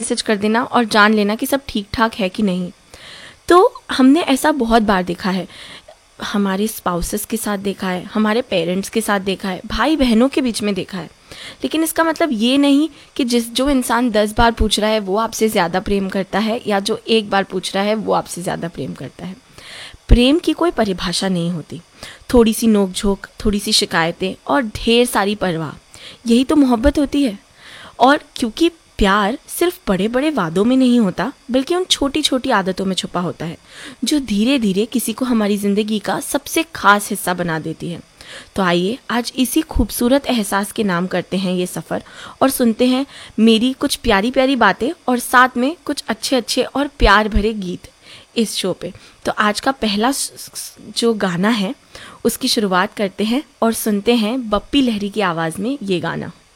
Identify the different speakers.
Speaker 1: Message कर देना और जान लेना कि सब ठीक ठाक है कि नहीं। तो हमने ऐसा बहुत बार देखा है, हमारे स्पाउसेस के साथ देखा है, हमारे पेरेंट्स के साथ देखा है, भाई बहनों के बीच में देखा है। लेकिन इसका मतलब ये नहीं कि जो इंसान 10 बार पूछ रहा है वो आपसे ज़्यादा प्रेम करता है, या जो एक बार पूछ रहा है वो आपसे ज़्यादा प्रेम करता है। प्रेम की कोई परिभाषा नहीं होती। थोड़ी सी नोक-झोंक, थोड़ी सी शिकायतें और ढेर सारी परवाह, यही तो मोहब्बत होती है। और क्योंकि प्यार सिर्फ बड़े बड़े वादों में नहीं होता, बल्कि उन छोटी छोटी आदतों में छुपा होता है, जो धीरे धीरे किसी को हमारी ज़िंदगी का सबसे खास हिस्सा बना देती है। तो आइए आज इसी खूबसूरत एहसास के नाम करते हैं ये सफ़र, और सुनते हैं मेरी कुछ प्यारी प्यारी बातें और साथ में कुछ अच्छे अच्छे और प्यार भरे गीत इस शो पे। तो आज का पहला जो गाना है उसकी शुरुआत करते हैं और सुनते हैं बप्पी लहरी की आवाज़ में ये गाना।